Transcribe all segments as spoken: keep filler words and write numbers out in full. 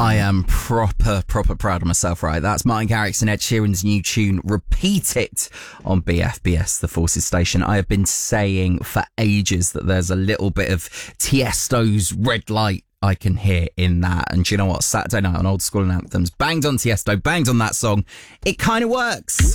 I am proper, proper proud of myself, right? That's Martin Garrix and Ed Sheeran's new tune, Repeat It, on B F B S, the Forces station. I have been saying for ages that there's a little bit of Tiesto's Red Light I can hear in that. And do you know what? Saturday night on Old School and Anthems, banged on Tiesto, banged on that song. It kind of works.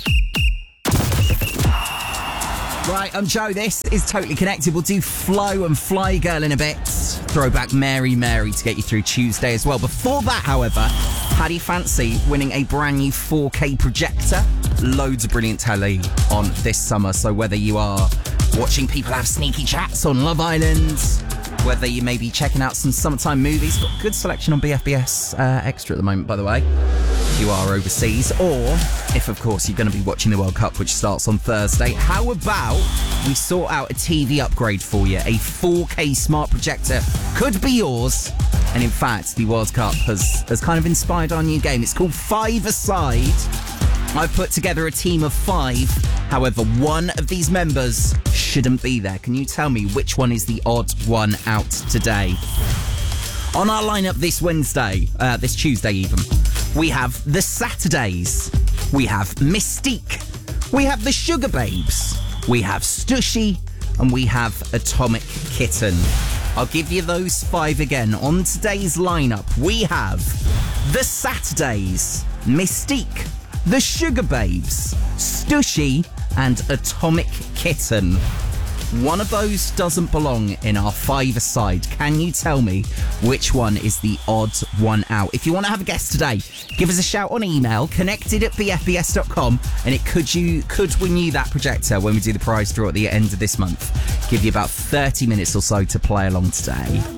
Right, I'm Joe. This is Totally Connected. We'll do Flow and Fly Girl in a bit. Throwback Mary Mary to get you through Tuesday as well. Before that, however, how do you fancy winning a brand new four K projector? Loads of brilliant telly on this summer. So whether you are watching people have sneaky chats on Love Island, whether you may be checking out some summertime movies, got a good selection on B F B S uh, Extra at the moment, by the way, if you are overseas, or if, of course, you're going to be watching the World Cup, which starts on Thursday, how about we sort out a T V upgrade for you? A four K smart projector could be yours. And in fact, the World Cup has, has kind of inspired our new game. It's called Five-A-Side. I've put together a team of five. However, one of these members shouldn't be there. Can you tell me which one is the odd one out today? On our lineup this Wednesday, uh, this Tuesday even, we have the Saturdays. We have Mystique. We have the Sugar Babes. We have Stushy. And we have Atomic Kitten. I'll give you those five again. On today's lineup, we have the Saturdays, Mystique, the Sugar Babes, Stushy, and Atomic Kitten. One of those doesn't belong in our five-a-side. Can you tell me which one is the odd one out? If you want to have a guess today, give us a shout on email, connected at b f b s dot com, and it could you could win you that projector when we do the prize draw at the end of this month. Give you about thirty minutes or so to play along today.